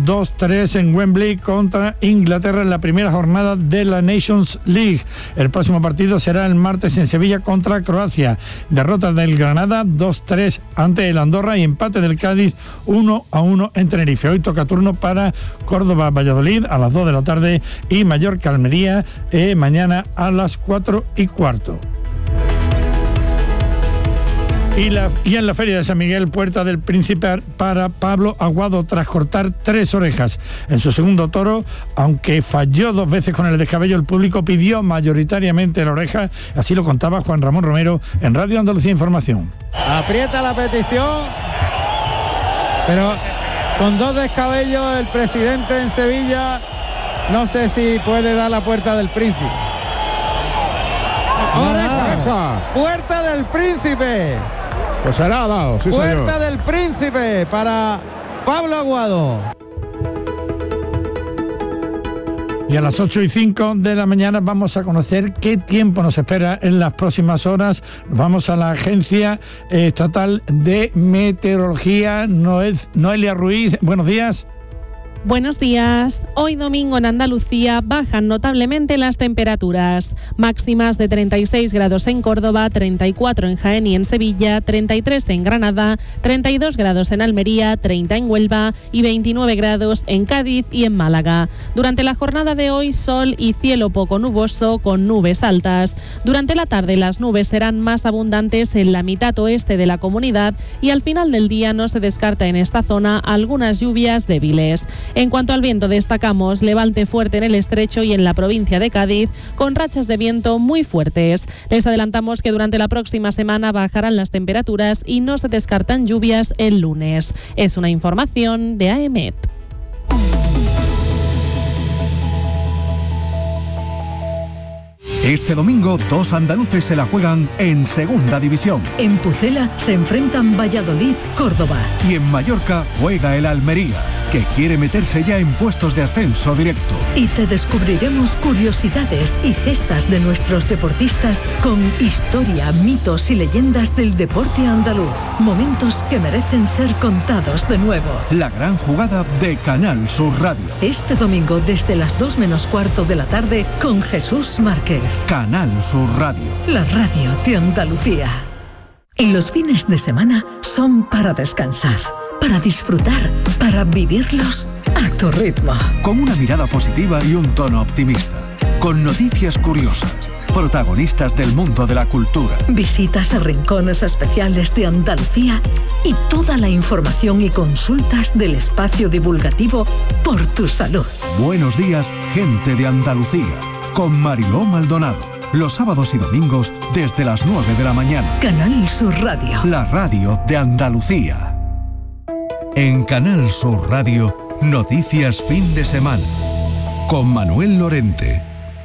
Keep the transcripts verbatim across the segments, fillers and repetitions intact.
dos tres en Wembley contra Inglaterra en la primera jornada de la Nations League. El próximo partido será el martes en Sevilla contra Croacia. Derrota del Granada dos tres ante el Andorra y empate del Cádiz uno a uno en Tenerife. Hoy toca turno para Córdoba-Valladolid a las dos de la tarde y Mallorca-Almería eh, mañana a las cuatro y cuarto. Y, la, y en la Feria de San Miguel, Puerta del Príncipe para Pablo Aguado tras cortar tres orejas. En su segundo toro, aunque falló dos veces con el descabello, el público pidió mayoritariamente la oreja. Así lo contaba Juan Ramón Romero en Radio Andalucía Información. Aprieta la petición, pero con dos descabellos el presidente en Sevilla no sé si puede dar la Puerta del Príncipe. ¡Oreja! ¡Puerta del Príncipe! Pues será dado, sí, Puerta señor. del Príncipe para Pablo Aguado. Y a las ocho y cinco de la mañana vamos a conocer qué tiempo nos espera en las próximas horas. Vamos a la Agencia Estatal de Meteorología. Noelia Ruiz, buenos días. Buenos días. Hoy domingo en Andalucía bajan notablemente las temperaturas. Máximas de treinta y seis grados en Córdoba, treinta y cuatro en Jaén y en Sevilla, treinta y tres en Granada, treinta y dos grados en Almería, treinta en Huelva y veintinueve grados en Cádiz y en Málaga. Durante la jornada de hoy, sol y cielo poco nuboso con nubes altas. Durante la tarde las nubes serán más abundantes en la mitad oeste de la comunidad y al final del día no se descarta en esta zona algunas lluvias débiles. En cuanto al viento, destacamos levante fuerte en el estrecho y en la provincia de Cádiz, con rachas de viento muy fuertes. Les adelantamos que durante la próxima semana bajarán las temperaturas y no se descartan lluvias el lunes. Es una información de A E M E T. Este domingo, dos andaluces se la juegan en Segunda División. En Pucela se enfrentan Valladolid, Córdoba. Y en Mallorca juega el Almería, que quiere meterse ya en puestos de ascenso directo. Y te descubriremos curiosidades y gestas de nuestros deportistas con historia, mitos y leyendas del deporte andaluz. Momentos que merecen ser contados de nuevo. La gran jugada de Canal Sur Radio. Este domingo desde las dos menos cuarto de la tarde con Jesús Márquez. Canal Sur Radio. La radio de Andalucía. Y los fines de semana son para descansar, para disfrutar, para vivirlos a tu ritmo. Con una mirada positiva y un tono optimista. Con noticias curiosas. Protagonistas del mundo de la cultura. Visitas a rincones especiales de Andalucía y toda la información y consultas del espacio divulgativo Por tu Salud. Buenos días, gente de Andalucía. Con Mariló Maldonado. Los sábados y domingos desde las nueve de la mañana. Canal Sur Radio. La radio de Andalucía. En Canal Sur Radio, noticias fin de semana. Con Manuel Lorente.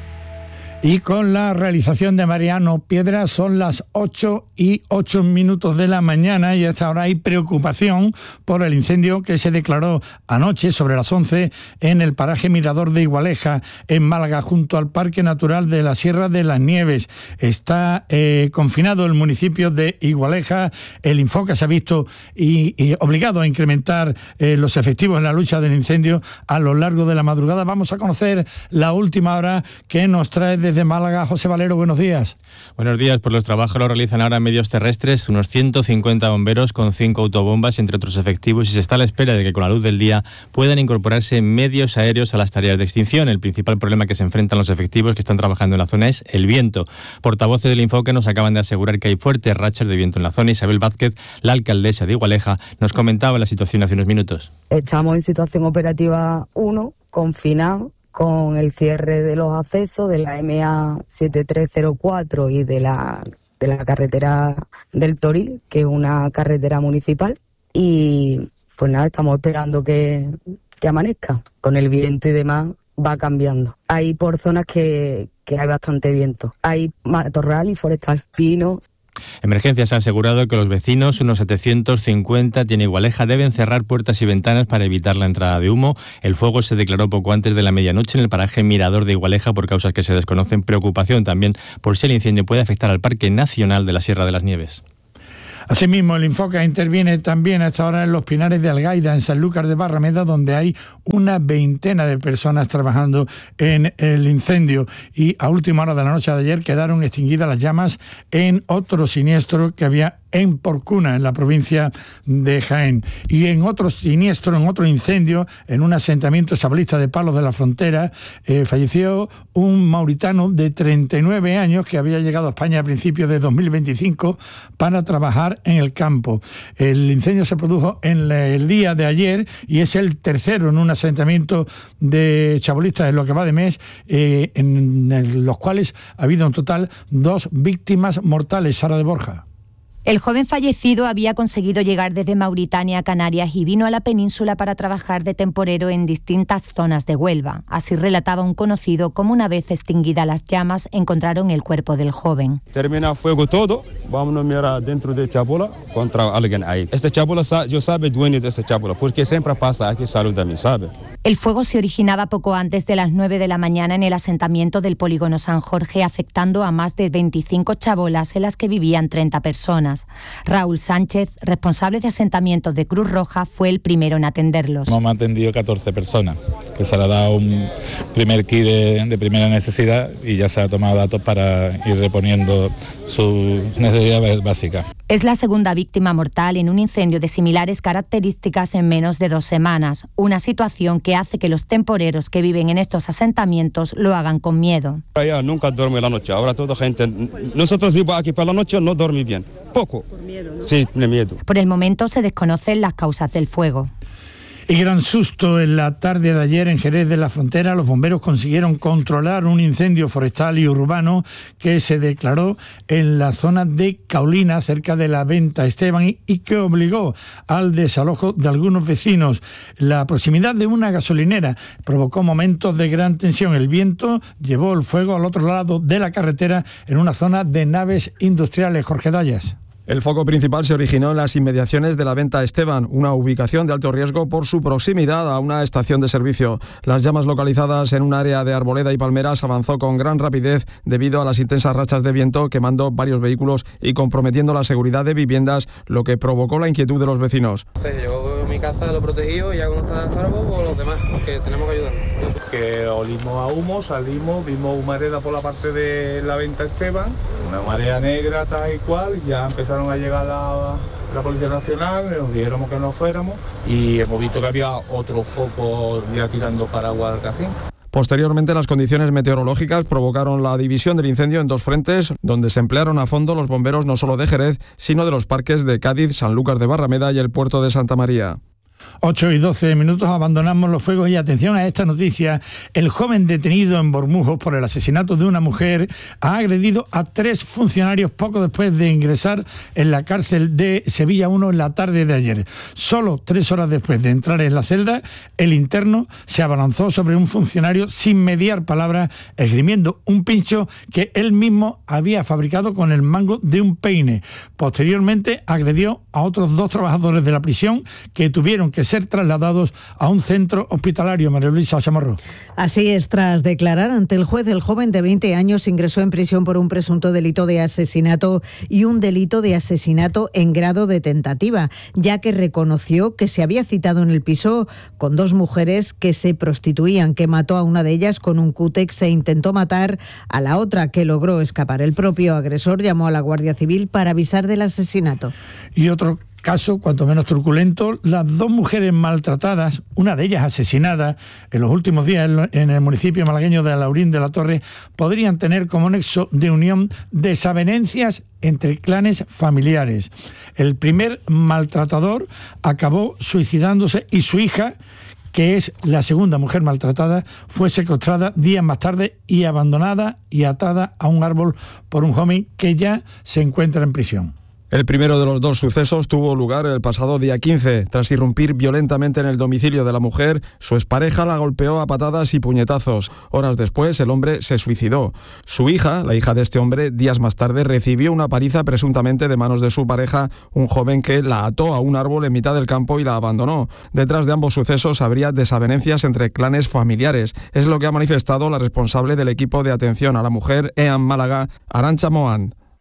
Y con la realización de Mariano Piedra son las ocho y ocho minutos de la mañana y hasta ahora hay preocupación por el incendio que se declaró anoche sobre las once en el paraje Mirador de Igualeja, en Málaga, junto al Parque Natural de la Sierra de las Nieves. Está eh, confinado el municipio de Igualeja. El Infoca se ha visto y, y obligado a incrementar eh, los efectivos en la lucha del incendio a lo largo de la madrugada. Vamos a conocer la última hora que nos trae de Desde Málaga, José Valero, buenos días. Buenos días, pues los trabajos los realizan ahora medios terrestres, unos ciento cincuenta bomberos con cinco autobombas, entre otros efectivos, y se está a la espera de que con la luz del día puedan incorporarse medios aéreos a las tareas de extinción. El principal problema que se enfrentan los efectivos que están trabajando en la zona es el viento. Portavoces del Infoque nos acaban de asegurar que hay fuertes rachas de viento en la zona. Isabel Vázquez, la alcaldesa de Igualeja, nos comentaba la situación hace unos minutos. Estamos en situación operativa uno, confinado, con el cierre de los accesos de la M A siete tres cero cuatro y de la, de la carretera del Toril, que es una carretera municipal. Y pues nada, estamos esperando que, que amanezca. Con el viento y demás va cambiando. Hay por zonas que, que hay bastante viento. Hay matorral y forestal, pino. Emergencias ha asegurado que los vecinos, unos setecientos cincuenta, tiene Igualeja, deben cerrar puertas y ventanas para evitar la entrada de humo. El fuego se declaró poco antes de la medianoche en el paraje Mirador de Igualeja por causas que se desconocen. Preocupación también por si el incendio puede afectar al Parque Nacional de la Sierra de las Nieves. Asimismo, el Infoca interviene también a esta hora en los Pinares de Algaida, en Sanlúcar de Barrameda, donde hay una veintena de personas trabajando en el incendio. Y a última hora de la noche de ayer quedaron extinguidas las llamas en otro siniestro que había en Porcuna, en la provincia de Jaén. Y en otro siniestro, en otro incendio, en un asentamiento chabolista de Palos de la Frontera, eh, falleció un mauritano de treinta y nueve años que había llegado a España a principios de dos mil veinticinco para trabajar en el campo. El incendio se produjo en el día de ayer y es el tercero en un asentamiento de chabolistas en lo que va de mes, eh, en los cuales ha habido en total dos víctimas mortales. Sara de Borja. El joven fallecido había conseguido llegar desde Mauritania a Canarias y vino a la península para trabajar de temporero en distintas zonas de Huelva. Así relataba un conocido cómo una vez extinguidas las llamas encontraron el cuerpo del joven. Termina fuego todo, vamos a mirar dentro de chabola contra alguien ahí. Este chabola, yo sabe dueño de este chabola, porque siempre pasa aquí, saluda a mí, ¿sabe? El fuego se originaba poco antes de las nueve de la mañana en el asentamiento del polígono San Jorge, afectando a más de veinticinco chabolas en las que vivían treinta personas. Raúl Sánchez, responsable de asentamientos de Cruz Roja, fue el primero en atenderlos. Hemos atendido catorce personas, que se le ha dado un primer kit de, de primera necesidad y ya se ha tomado datos para ir reponiendo sus necesidades básicas. Es la segunda víctima mortal en un incendio de similares características en menos de dos semanas, una situación que hace que los temporeros que viven en estos asentamientos lo hagan con miedo. Ya nunca duerme la noche, ahora toda gente, nosotros vivimos aquí por la noche, no duerme bien, poco. Por miedo, ¿no? Sí, tiene miedo. Por el momento se desconocen las causas del fuego. Y gran susto en la tarde de ayer en Jerez de la Frontera. Los bomberos consiguieron controlar un incendio forestal y urbano que se declaró en la zona de Caulina, cerca de la Venta Esteban, y, y que obligó al desalojo de algunos vecinos. La proximidad de una gasolinera provocó momentos de gran tensión. El viento llevó el fuego al otro lado de la carretera en una zona de naves industriales. Jorge Dallas. El foco principal se originó en las inmediaciones de la Venta Esteban, una ubicación de alto riesgo por su proximidad a una estación de servicio. Las llamas localizadas en un área de arboleda y palmeras avanzó con gran rapidez debido a las intensas rachas de viento, quemando varios vehículos y comprometiendo la seguridad de viviendas, lo que provocó la inquietud de los vecinos. Sí, yo mi casa lo protegido y ya cuando está a salvo, pues los demás, que tenemos que ayudar. Que olimos a humo, salimos, vimos humareda por la parte de la Venta Esteban, una marea negra tal y cual, ya empezaron a llegar la, la Policía Nacional, nos dijeron que no fuéramos y hemos visto que había otro foco ya tirando para Guadalcacín. Posteriormente, las condiciones meteorológicas provocaron la división del incendio en dos frentes, donde se emplearon a fondo los bomberos no solo de Jerez, sino de los parques de Cádiz, Sanlúcar de Barrameda y el puerto de Santa María. ocho y doce minutos, abandonamos los fuegos y atención a esta noticia. El joven detenido en Bormujos por el asesinato de una mujer ha agredido a tres funcionarios poco después de ingresar en la cárcel de Sevilla uno en la tarde de ayer. Solo tres horas después de entrar en la celda, el interno se abalanzó sobre un funcionario sin mediar palabra, esgrimiendo un pincho que él mismo había fabricado con el mango de un peine. Posteriormente agredió a otros dos trabajadores de la prisión que tuvieron que ser trasladados a un centro hospitalario. María Luisa Chamorro. Así es, tras declarar ante el juez, el joven de veinte años ingresó en prisión por un presunto delito de asesinato y un delito de asesinato en grado de tentativa, ya que reconoció que se había citado en el piso con dos mujeres que se prostituían, que mató a una de ellas con un cútex e intentó matar a la otra, que logró escapar. El propio agresor llamó a la Guardia Civil para avisar del asesinato. Y otro caso, cuanto menos truculento, las dos mujeres maltratadas, una de ellas asesinada en los últimos días en el municipio malagueño de Alaurín de la Torre, podrían tener como nexo de unión desavenencias entre clanes familiares. El primer maltratador acabó suicidándose y su hija, que es la segunda mujer maltratada, fue secuestrada días más tarde y abandonada y atada a un árbol por un joven que ya se encuentra en prisión. El primero de los dos sucesos tuvo lugar el pasado día quince. Tras irrumpir violentamente en el domicilio de la mujer, su expareja la golpeó a patadas y puñetazos. Horas después, el hombre se suicidó. Su hija, la hija de este hombre, días más tarde recibió una paliza presuntamente de manos de su pareja, un joven que la ató a un árbol en mitad del campo y la abandonó. Detrás de ambos sucesos habría desavenencias entre clanes familiares. Es lo que ha manifestado la responsable del equipo de atención a la mujer, E A M Málaga, Arantxa Mohan.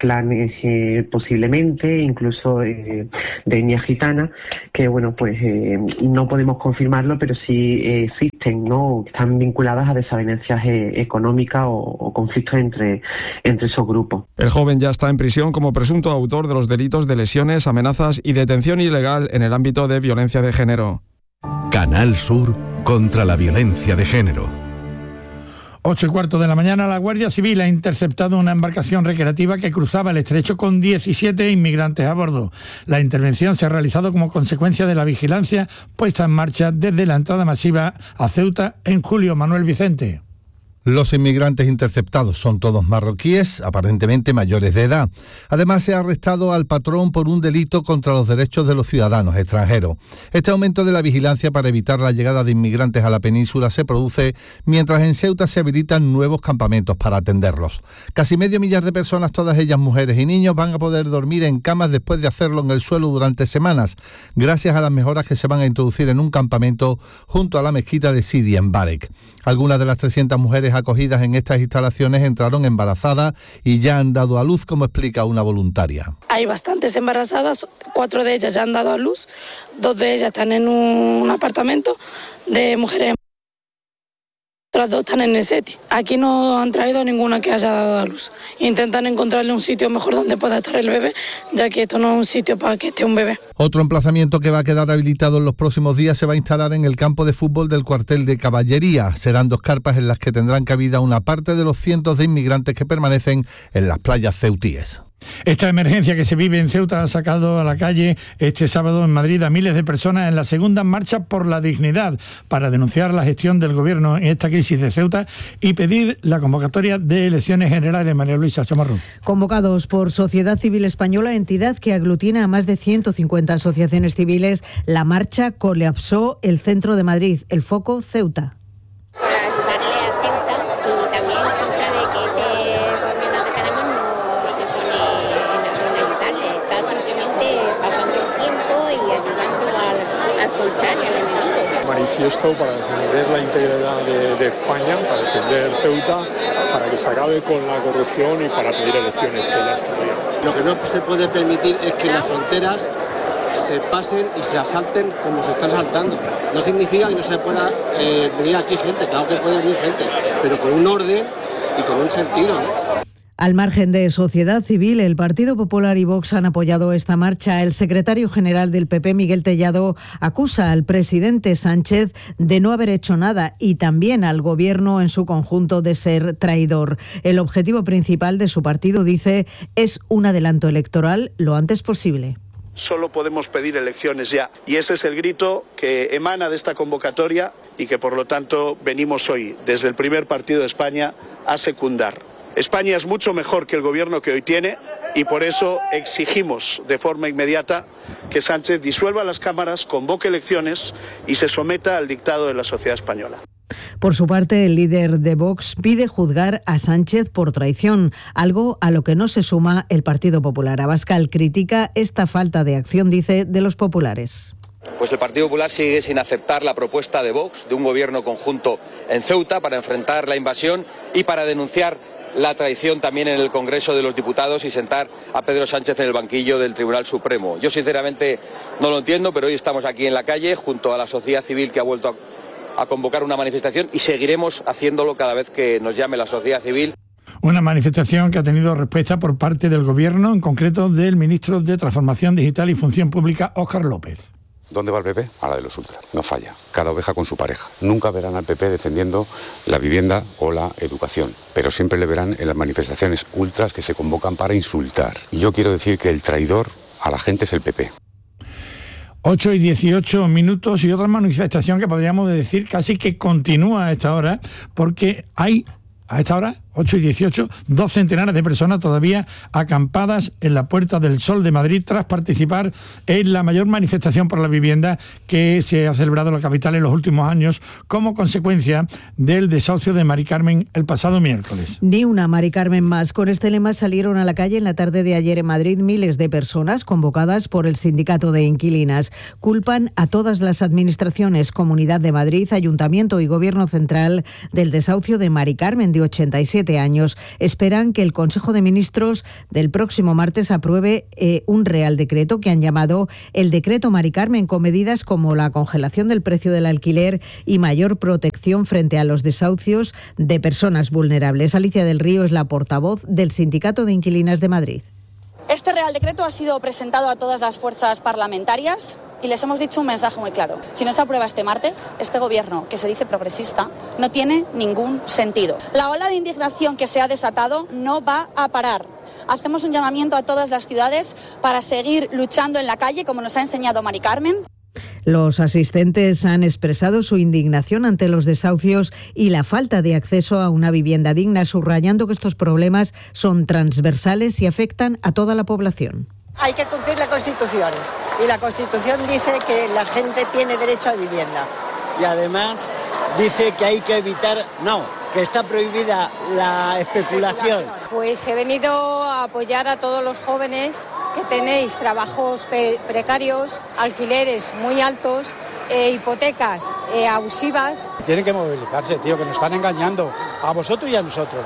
planes eh, posiblemente, incluso eh, de etnia gitana, que bueno, pues eh, no podemos confirmarlo, pero sí eh, existen, ¿no? Están vinculadas a desavenencias eh, económicas o, o conflictos entre, entre esos grupos. El joven ya está en prisión como presunto autor de los delitos de lesiones, amenazas y detención ilegal en el ámbito de violencia de género. Canal Sur contra la violencia de género. Ocho y cuarto de la mañana, la Guardia Civil ha interceptado una embarcación recreativa que cruzaba el estrecho con diecisiete inmigrantes a bordo. La intervención se ha realizado como consecuencia de la vigilancia puesta en marcha desde la entrada masiva a Ceuta en julio. Manuel Vicente. Los inmigrantes interceptados son todos marroquíes, aparentemente mayores de edad. Además, se ha arrestado al patrón por un delito contra los derechos de los ciudadanos extranjeros. Este aumento de la vigilancia para evitar la llegada de inmigrantes a la península se produce mientras en Ceuta se habilitan nuevos campamentos para atenderlos. Casi medio millar de personas, todas ellas mujeres y niños, van a poder dormir en camas después de hacerlo en el suelo durante semanas, gracias a las mejoras que se van a introducir en un campamento junto a la mezquita de Sidi en Barek. Algunas de las trescientas mujeres acogidas en estas instalaciones entraron embarazadas y ya han dado a luz, como explica una voluntaria. Hay bastantes embarazadas, cuatro de ellas ya han dado a luz, dos de ellas están en un apartamento de mujeres, otras dos están en el SETI. Aquí no han traído ninguna que haya dado a luz. Intentan encontrarle un sitio mejor donde pueda estar el bebé, ya que esto no es un sitio para que esté un bebé. Otro emplazamiento que va a quedar habilitado en los próximos días se va a instalar en el campo de fútbol del cuartel de Caballería. Serán dos carpas en las que tendrán cabida una parte de los cientos de inmigrantes que permanecen en las playas ceutíes. Esta emergencia que se vive en Ceuta ha sacado a la calle este sábado en Madrid a miles de personas en la segunda marcha por la dignidad para denunciar la gestión del gobierno en esta crisis de Ceuta y pedir la convocatoria de elecciones generales. María Luisa Chamarrón. Convocados por Sociedad Civil Española, entidad que aglutina a más de ciento cincuenta asociaciones civiles, la marcha colapsó el centro de Madrid, el foco Ceuta. Para ayudarle a Ceuta y también en contra de que este gobierno que tenemos no se pone en ayudarle, está simplemente pasando el tiempo y ayudando al, al contrario, al enemigo. Manifiesto para defender la integridad de, de España, para defender Ceuta, para que se acabe con la corrupción y para pedir elecciones que ya está bien. Lo que no se puede permitir es que las fronteras se pasen y se asalten como se están saltando. No significa que no se pueda eh, venir aquí gente, claro que puede venir gente, pero con un orden y con un sentido, ¿no? Al margen de Sociedad Civil, el Partido Popular y Vox han apoyado esta marcha. El secretario general del P P, Miguel Tellado, acusa al presidente Sánchez de no haber hecho nada y también al Gobierno en su conjunto de ser traidor. El objetivo principal de su partido, dice, es un adelanto electoral lo antes posible. Solo podemos pedir elecciones ya. Y ese es el grito que emana de esta convocatoria y que, por lo tanto, venimos hoy, desde el primer partido de España, a secundar. España es mucho mejor que el gobierno que hoy tiene y por eso exigimos de forma inmediata que Sánchez disuelva las cámaras, convoque elecciones y se someta al dictado de la sociedad española. Por su parte, el líder de Vox pide juzgar a Sánchez por traición, algo a lo que no se suma el Partido Popular. Abascal critica esta falta de acción, dice, de los populares. Pues el Partido Popular sigue sin aceptar la propuesta de Vox de un gobierno conjunto en Ceuta para enfrentar la invasión y para denunciar la traición también en el Congreso de los Diputados y sentar a Pedro Sánchez en el banquillo del Tribunal Supremo. Yo sinceramente no lo entiendo, pero hoy estamos aquí en la calle junto a la sociedad civil que ha vuelto a, a convocar una manifestación y seguiremos haciéndolo cada vez que nos llame la sociedad civil. Una manifestación que ha tenido respuesta por parte del Gobierno, en concreto del ministro de Transformación Digital y Función Pública, Óscar López. ¿Dónde va el P P? A la de los ultras. No falla. Cada oveja con su pareja. Nunca verán al P P defendiendo la vivienda o la educación, pero siempre le verán en las manifestaciones ultras que se convocan para insultar. Y yo quiero decir que el traidor a la gente es el P P. ocho y dieciocho minutos y otra manifestación que podríamos decir casi que continúa a esta hora, porque hay a esta hora, ocho y dieciocho, dos centenares de personas todavía acampadas en la Puerta del Sol de Madrid tras participar en la mayor manifestación por la vivienda que se ha celebrado en la capital en los últimos años como consecuencia del desahucio de Mari Carmen el pasado miércoles. Ni una Mari Carmen más. Con este lema salieron a la calle en la tarde de ayer en Madrid miles de personas convocadas por el Sindicato de Inquilinas. Culpan a todas las administraciones, Comunidad de Madrid, Ayuntamiento y Gobierno Central del desahucio de Mari Carmen, de ochenta y siete diecisiete años. Esperan que el Consejo de Ministros del próximo martes apruebe eh, un Real Decreto que han llamado el Decreto Mari Carmen, con medidas como la congelación del precio del alquiler y mayor protección frente a los desahucios de personas vulnerables. Alicia del Río es la portavoz del Sindicato de Inquilinas de Madrid. Este Real Decreto ha sido presentado a todas las fuerzas parlamentarias y les hemos dicho un mensaje muy claro. Si no se aprueba este martes, este gobierno, que se dice progresista, no tiene ningún sentido. La ola de indignación que se ha desatado no va a parar. Hacemos un llamamiento a todas las ciudades para seguir luchando en la calle, como nos ha enseñado Mari Carmen. Los asistentes han expresado su indignación ante los desahucios y la falta de acceso a una vivienda digna, subrayando que estos problemas son transversales y afectan a toda la población. Hay que cumplir la Constitución y la Constitución dice que la gente tiene derecho a vivienda. Y además dice que hay que evitar, no, que está prohibida la especulación. Pues he venido a apoyar a todos los jóvenes que tenéis trabajos pe- precarios, alquileres muy altos, eh, hipotecas eh, abusivas. Tienen que movilizarse, tío, que nos están engañando a vosotros y a nosotros.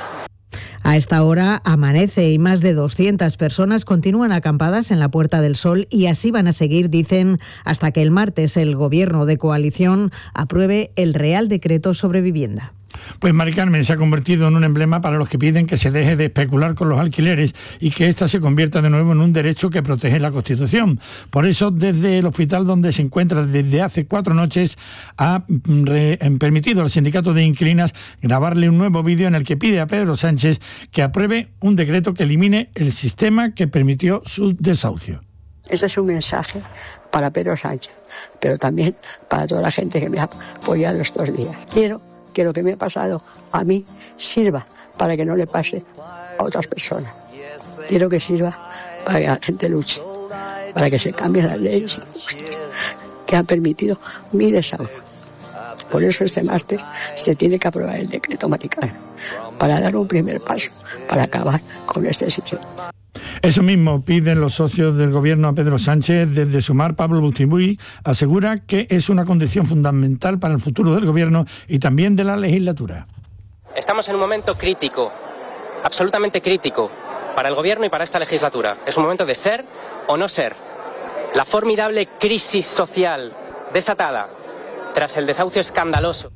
A esta hora amanece y más de doscientas personas continúan acampadas en la Puerta del Sol y así van a seguir, dicen, hasta que el martes el Gobierno de coalición apruebe el Real Decreto sobre vivienda. Pues Mari Carmen se ha convertido en un emblema para los que piden que se deje de especular con los alquileres y que ésta se convierta de nuevo en un derecho que protege la Constitución. Por eso, desde el hospital donde se encuentra desde hace cuatro noches, ha re- permitido al sindicato de inquilinas grabarle un nuevo vídeo en el que pide a Pedro Sánchez que apruebe un decreto que elimine el sistema que permitió su desahucio. Ese es un mensaje para Pedro Sánchez, pero también para toda la gente que me ha apoyado estos días. Quiero que lo que me ha pasado a mí sirva para que no le pase a otras personas. Quiero que sirva para que la gente luche, para que se cambien las leyes injustas que han permitido mi desahucio. Por eso este martes se tiene que aprobar el decreto Mari Carmen, para dar un primer paso, para acabar con este sistema. Eso mismo piden los socios del Gobierno a Pedro Sánchez. Desde Sumar, Pablo Bustibuy asegura que es una condición fundamental para el futuro del Gobierno y también de la legislatura. Estamos en un momento crítico, absolutamente crítico, para el Gobierno y para esta legislatura. Es un momento de ser o no ser. La formidable crisis social desatada tras el desahucio escandaloso.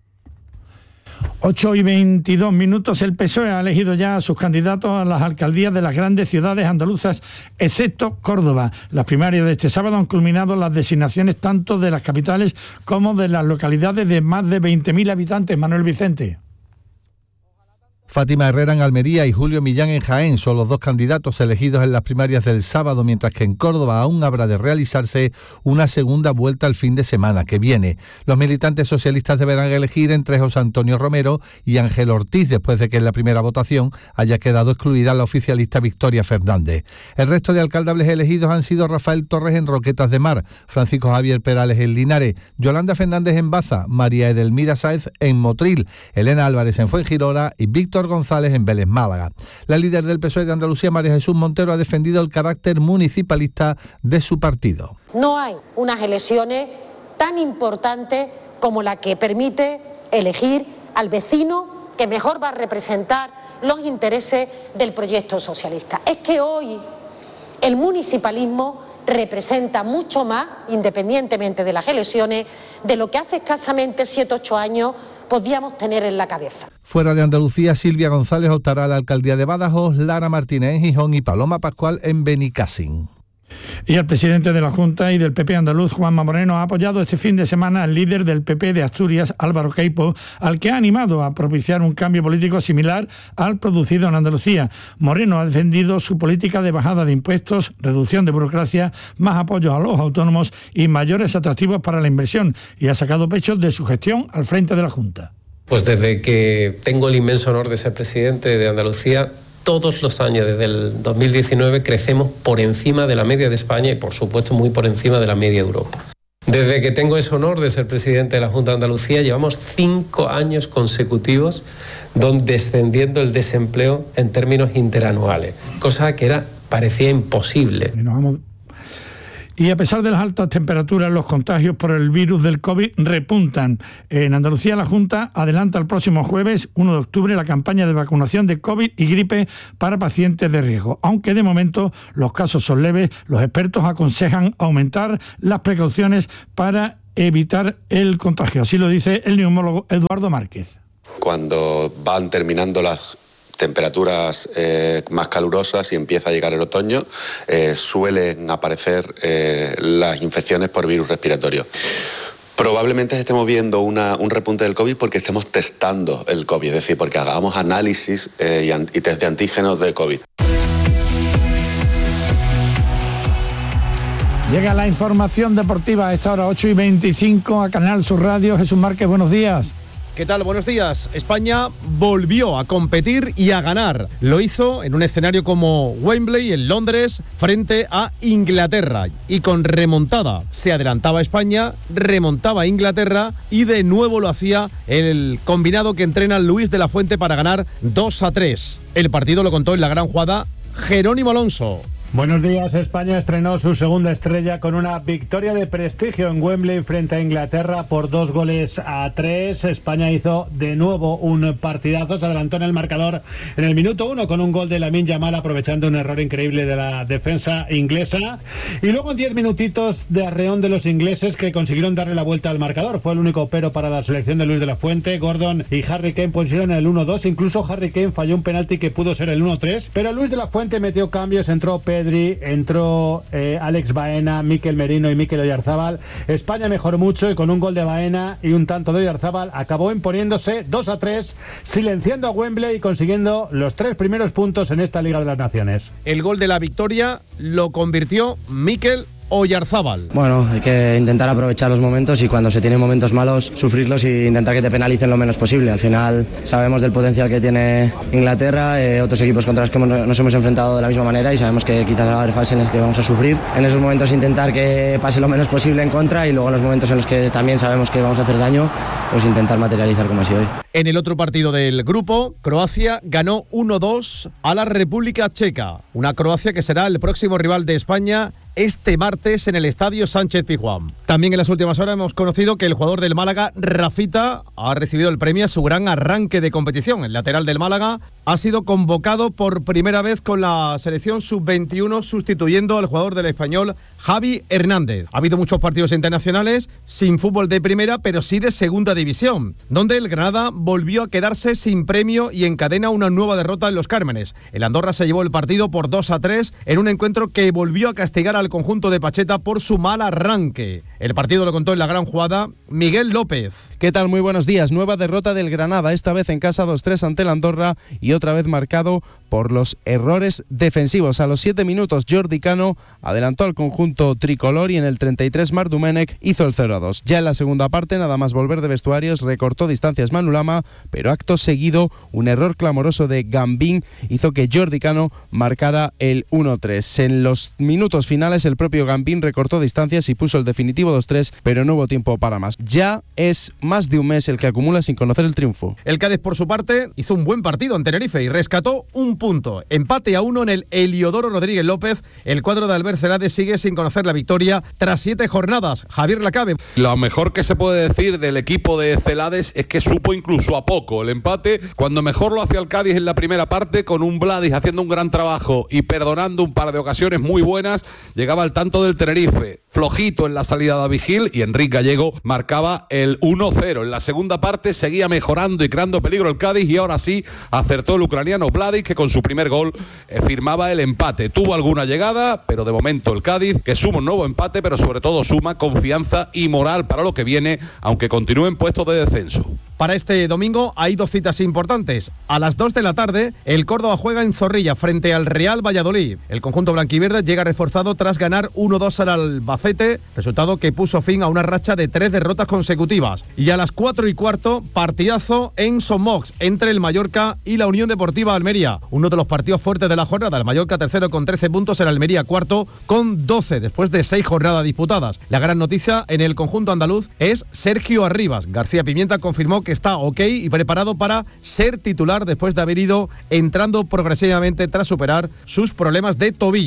ocho y veintidós minutos. El P S O E ha elegido ya a sus candidatos a las alcaldías de las grandes ciudades andaluzas, excepto Córdoba. Las primarias de este sábado han culminado las designaciones tanto de las capitales como de las localidades de más de veinte mil habitantes. Manuel Vicente. Fátima Herrera en Almería y Julio Millán en Jaén son los dos candidatos elegidos en las primarias del sábado, mientras que en Córdoba aún habrá de realizarse una segunda vuelta el fin de semana que viene. Los militantes socialistas deberán elegir entre José Antonio Romero y Ángel Ortiz, después de que en la primera votación haya quedado excluida la oficialista Victoria Fernández. El resto de alcaldables elegidos han sido Rafael Torres en Roquetas de Mar, Francisco Javier Perales en Linares, Yolanda Fernández en Baza, María Edelmira Sáez en Motril, Elena Álvarez en Fuengirola y Víctor González en Vélez Málaga. La líder del P S O E de Andalucía, María Jesús Montero, ha defendido el carácter municipalista de su partido. No hay unas elecciones tan importantes como la que permite elegir al vecino que mejor va a representar los intereses del proyecto socialista. Es que hoy el municipalismo representa mucho más, independientemente de las elecciones, de lo que hace escasamente siete u ocho años podíamos tener en la cabeza. Fuera de Andalucía, Silvia González optará a la alcaldía de Badajoz, Lara Martínez en Gijón y Paloma Pascual en Benicàssim. Y el presidente de la Junta y del P P andaluz, Juanma Moreno, ha apoyado este fin de semana al líder del P P de Asturias, Álvaro Queipo, al que ha animado a propiciar un cambio político similar al producido en Andalucía. Moreno ha defendido su política de bajada de impuestos, reducción de burocracia, más apoyo a los autónomos y mayores atractivos para la inversión, y ha sacado pecho de su gestión al frente de la Junta. Pues desde que tengo el inmenso honor de ser presidente de Andalucía, todos los años, desde el dos mil diecinueve, crecemos por encima de la media de España y, por supuesto, muy por encima de la media de Europa. Desde que tengo ese honor de ser presidente de la Junta de Andalucía, llevamos cinco años consecutivos donde descendiendo el desempleo en términos interanuales, cosa que era, parecía imposible. Y a pesar de las altas temperaturas, los contagios por el virus del COVID repuntan. En Andalucía, la Junta adelanta el próximo jueves, uno de octubre, la campaña de vacunación de COVID y gripe para pacientes de riesgo. Aunque de momento los casos son leves, los expertos aconsejan aumentar las precauciones para evitar el contagio. Así lo dice el neumólogo Eduardo Márquez. Cuando van terminando las temperaturas eh, más calurosas y empieza a llegar el otoño, eh, suelen aparecer eh, las infecciones por virus respiratorio. Probablemente estemos viendo una, un repunte del COVID porque estemos testando el COVID, es decir, porque hagamos análisis eh, y, an- y test de antígenos de COVID. Llega la información deportiva a esta hora, ocho y veinticinco, a Canal Sur Radio. Jesús Márquez, buenos días. ¿Qué tal? Buenos días. España volvió a competir y a ganar. Lo hizo en un escenario como Wembley, en Londres, frente a Inglaterra. Y con remontada se adelantaba España, remontaba Inglaterra y de nuevo lo hacía el combinado que entrena Luis de la Fuente para ganar dos a tres. El partido lo contó en la gran jugada Jerónimo Alonso. Buenos días. España estrenó su segunda estrella con una victoria de prestigio en Wembley frente a Inglaterra por dos goles a tres. España hizo de nuevo un partidazo, se adelantó en el marcador en el minuto uno con un gol de Lamine Yamal, aprovechando un error increíble de la defensa inglesa. Y luego en diez minutitos de arreón de los ingleses, que consiguieron darle la vuelta al marcador. Fue el único pero para la selección de Luis de la Fuente. Gordon y Harry Kane pusieron el uno dos. Incluso Harry Kane falló un penalti que pudo ser el uno tres. Pero Luis de la Fuente metió cambios, entró Pedro, entró eh, Alex Baena, Mikel Merino y Mikel Oyarzábal. España mejoró mucho y con un gol de Baena y un tanto de Oyarzábal acabó imponiéndose dos a tres, silenciando a Wembley y consiguiendo los tres primeros puntos en esta Liga de las Naciones. El gol de la victoria lo convirtió Mikel Oyarzábal. Bueno, hay que intentar aprovechar los momentos y cuando se tienen momentos malos, sufrirlos e intentar que te penalicen lo menos posible. Al final sabemos del potencial que tiene Inglaterra, eh, otros equipos contra los que nos hemos enfrentado de la misma manera y sabemos que quizás va a haber fases en las que vamos a sufrir. En esos momentos intentar que pase lo menos posible en contra y luego en los momentos en los que también sabemos que vamos a hacer daño, pues intentar materializar como así hoy. En el otro partido del grupo, Croacia ganó uno dos a la República Checa. Una Croacia que será el próximo rival de España este martes en el Estadio Sánchez-Pizjuán. También en las últimas horas hemos conocido que el jugador del Málaga, Rafita, ha recibido el premio a su gran arranque de competición. El lateral del Málaga ha sido convocado por primera vez con la selección sub veintiuno, sustituyendo al jugador del Español, Javi Hernández. Ha habido muchos partidos internacionales sin fútbol de primera, pero sí de segunda división, donde el Granada volvió a quedarse sin premio y encadena una nueva derrota en Los Cármenes. El Andorra se llevó el partido por dos a tres en un encuentro que volvió a castigar al conjunto de Pacheta por su mal arranque. El partido lo contó en la gran jugada Miguel López. ¿Qué tal? Muy buenos días. Nueva derrota del Granada, esta vez en casa dos tres ante el Andorra y otra vez marcado por los errores defensivos. A los siete minutos Jordi Cano adelantó al conjunto tricolor y en el treinta y tres Marc Domènech hizo el cero a dos. Ya en la segunda parte, nada más volver de vestuarios, recortó distancias Manu Lama, pero acto seguido un error clamoroso de Gambín hizo que Jordi Cano marcara el uno tres. En los minutos finales el propio Gambín recortó distancias y puso el definitivo dos tres, pero no hubo tiempo para más. Ya es más de un mes el que acumula sin conocer el triunfo. El Cádiz, por su parte, hizo un buen partido en Tenerife y rescató un punto. Empate a uno en el Heliodoro Rodríguez López. El cuadro de Albert Celades sigue sin conocer la victoria tras siete jornadas. Javier Lacabe. Lo mejor que se puede decir del equipo de Celades es que supo incluso a poco el empate, cuando mejor lo hacía el Cádiz en la primera parte, con un Vladis haciendo un gran trabajo y perdonando un par de ocasiones muy buenas. Llegaba al tanto del Tenerife, flojito en la salida de David Gil, y Enrique Gallego marcaba el uno cero. En la segunda parte seguía mejorando y creando peligro el Cádiz, y ahora sí acertó el ucraniano Vladis, que con su primer gol eh, firmaba el empate. Tuvo alguna llegada, pero de momento el Cádiz, que suma un nuevo empate, pero sobre todo suma confianza y moral para lo que viene, aunque continúe en puestos de descenso. Para este domingo hay dos citas importantes. A las dos de la tarde, el Córdoba juega en Zorrilla frente al Real Valladolid. El conjunto blanquiverde llega reforzado tras ganar uno dos al Albacete, resultado que puso fin a una racha de tres derrotas consecutivas. Y a las cuatro y cuarto, partidazo en Son Moix entre el Mallorca y la Unión Deportiva Almería. Uno de los partidos fuertes de la jornada. El Mallorca tercero con trece puntos, el Almería cuarto con doce después de seis jornadas disputadas. La gran noticia en el conjunto andaluz es Sergio Arribas. García Pimienta confirmó que que está ok y preparado para ser titular después de haber ido entrando progresivamente tras superar sus problemas de tobillo.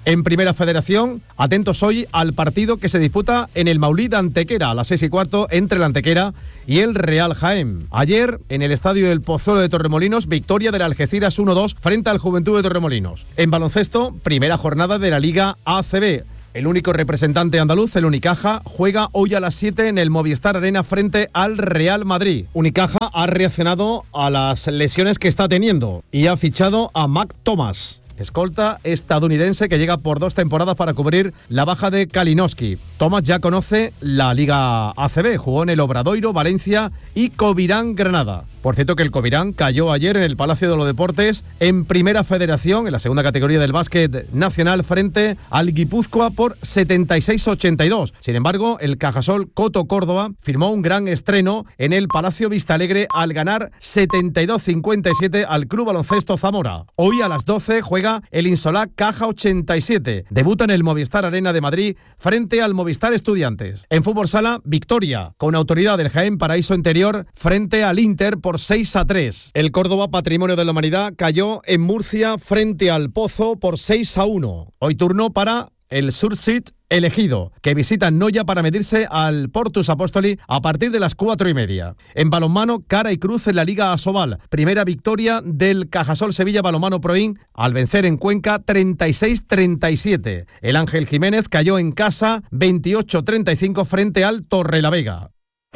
En Primera Federación, atentos hoy al partido que se disputa en el Maulid Antequera a las seis y cuarto entre el Antequera y el Real Jaén. Ayer, en el estadio del Pozuelo de Torremolinos, victoria del Algeciras uno dos frente al Juventud de Torremolinos. En baloncesto, primera jornada de la Liga A C B. El único representante andaluz, el Unicaja, juega hoy a las siete en el Movistar Arena frente al Real Madrid. Unicaja ha reaccionado a las lesiones que está teniendo y ha fichado a Mac Thomas, escolta estadounidense que llega por dos temporadas para cubrir la baja de Kalinowski. Thomas ya conoce la Liga A C B, jugó en el Obradoiro, Valencia y Covirán Granada. Por cierto que el Covirán cayó ayer en el Palacio de los Deportes en Primera Federación, en la segunda categoría del básquet nacional, frente al Guipúzcoa por setenta y seis a ochenta y dos. Sin embargo, el Cajasol Coto Córdoba firmó un gran estreno en el Palacio Vistalegre al ganar setenta y dos a cincuenta y siete al Club Baloncesto Zamora. Hoy a las doce juega el Insolá Caja ochenta y siete. Debuta en el Movistar Arena de Madrid frente al Movistar Estudiantes. En fútbol sala, victoria con autoridad del Jaén Paraíso Interior frente al Inter por seis a tres. El Córdoba, patrimonio de la humanidad, cayó en Murcia frente al Pozo por seis a uno. Hoy turno para el Sursit Elegido, que visita Noya para medirse al Portus Apóstoli a partir de las cuatro y media. En balonmano, cara y cruz en la Liga Asobal. Primera victoria del Cajasol Sevilla Balonmano Proin al vencer en Cuenca treinta y seis a treinta y siete. El Ángel Jiménez cayó en casa veintiocho a treinta y cinco frente al Torrelavega.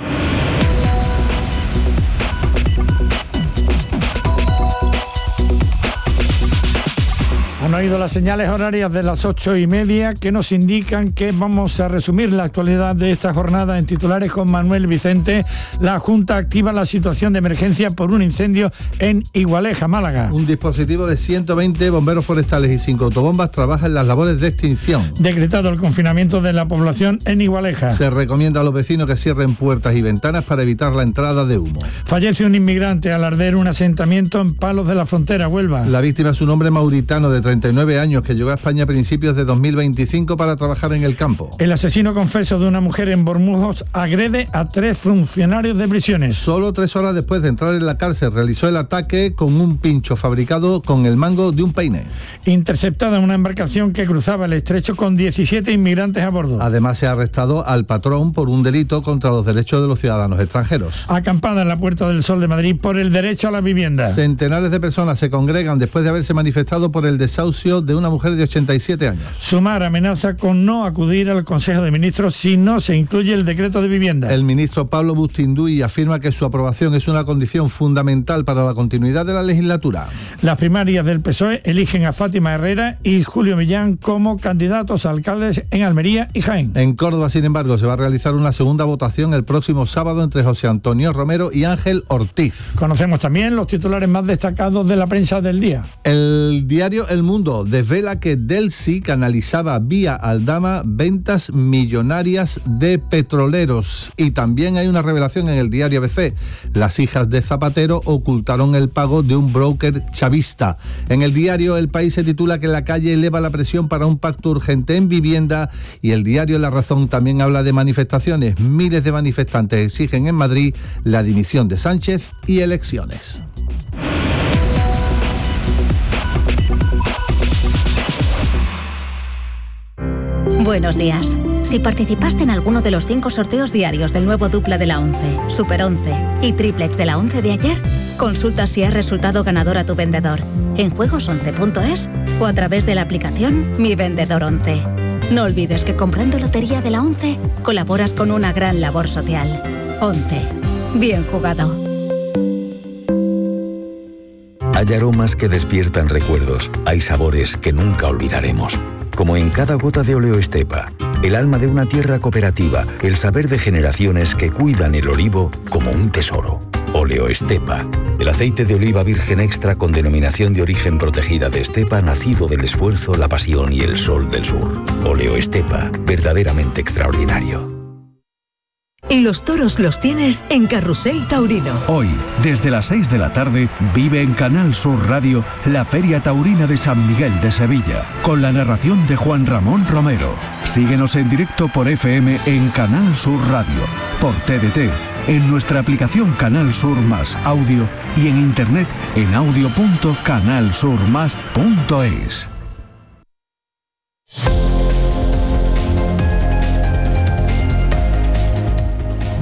Han oído las señales horarias de las ocho y media que nos indican que vamos a resumir la actualidad de esta jornada en titulares con Manuel Vicente. La Junta activa la situación de emergencia por un incendio en Igualeja, Málaga. Un dispositivo de ciento veinte bomberos forestales y cinco autobombas trabaja en las labores de extinción. Decretado el confinamiento de la población en Igualeja. Se recomienda a los vecinos que cierren puertas y ventanas para evitar la entrada de humo. Fallece un inmigrante al arder un asentamiento en Palos de la Frontera, Huelva. La víctima es un hombre mauritano de treinta y nueve años que llegó a España a principios de dos mil veinticinco para trabajar en el campo. El asesino confeso de una mujer en Bormujos agrede a tres funcionarios de prisiones. Solo tres horas después de entrar en la cárcel realizó el ataque con un pincho fabricado con el mango de un peine. Interceptada una embarcación que cruzaba el estrecho con diecisiete inmigrantes a bordo. Además se ha arrestado al patrón por un delito contra los derechos de los ciudadanos extranjeros. Acampada en la Puerta del Sol de Madrid por el derecho a la vivienda. Centenares de personas se congregan después de haberse manifestado por el desahucio de una mujer de ochenta y siete años. Sumar amenaza con no acudir al Consejo de Ministros si no se incluye el decreto de vivienda. El ministro Pablo Bustinduy afirma que su aprobación es una condición fundamental para la continuidad de la legislatura. Las primarias del P S O E eligen a Fátima Herrera y Julio Millán como candidatos a alcaldes en Almería y Jaén. En Córdoba, sin embargo, se va a realizar una segunda votación el próximo sábado entre José Antonio Romero y Ángel Ortiz. Conocemos también los titulares más destacados de la prensa del día. El diario El Mundo desvela que Delcy canalizaba vía Aldama ventas millonarias de petroleros. Y también hay una revelación en el diario A B C. Las hijas de Zapatero ocultaron el pago de un broker chavista. En el diario El País se titula que la calle eleva la presión para un pacto urgente en vivienda, y el diario La Razón también habla de manifestaciones. Miles de manifestantes exigen en Madrid la dimisión de Sánchez y elecciones. Buenos días. Si participaste en alguno de los cinco sorteos diarios del nuevo Dupla de la once, Super once y Triplex de la once de ayer, consulta si has resultado ganador a tu vendedor en juegos once punto es o a través de la aplicación Mi Vendedor once. No olvides que comprando Lotería de la once colaboras con una gran labor social. once. Bien jugado. Hay aromas que despiertan recuerdos. Hay sabores que nunca olvidaremos. Como en cada gota de Oleo Estepa, el alma de una tierra cooperativa, el saber de generaciones que cuidan el olivo como un tesoro. Oleo Estepa, el aceite de oliva virgen extra con denominación de origen protegida de Estepa, nacido del esfuerzo, la pasión y el sol del sur. Oleo Estepa, verdaderamente extraordinario. Los toros los tienes en Carrusel Taurino. Hoy, desde las seis de la tarde, vive en Canal Sur Radio la Feria Taurina de San Miguel de Sevilla, con la narración de Juan Ramón Romero. Síguenos en directo por F M en Canal Sur Radio, por T D T, en nuestra aplicación Canal Sur Más Audio y en internet en audio punto canal sur más punto es.